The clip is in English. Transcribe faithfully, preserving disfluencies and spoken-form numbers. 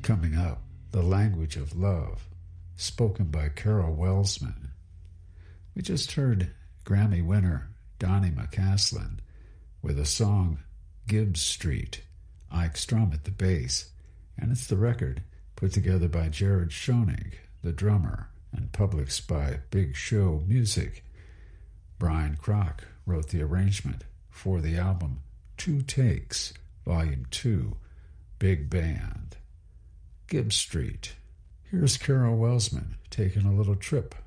Coming up, The Language of Love, spoken by Carol Welsman. We just heard Grammy winner Donny McCaslin with a song, Gibbs Street, Ike Strum at the bass, and it's the record put together by Jared Schoening, the drummer, and published by Big Show Music. Brian Kroc wrote the arrangement for the album Two Takes, Volume two, Big Band. Gibbs Street. Here's Carol Welsman taking a little trip